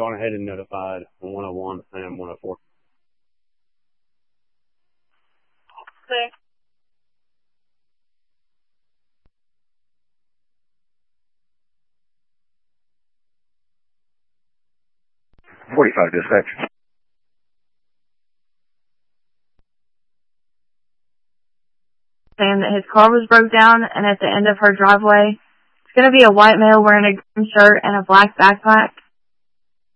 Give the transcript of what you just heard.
gone ahead and notified 101 and 104. Clear. .45 dispatch. Saying that his car was broke down and at the end of her driveway. It's going to be a white male wearing a green shirt and a black backpack.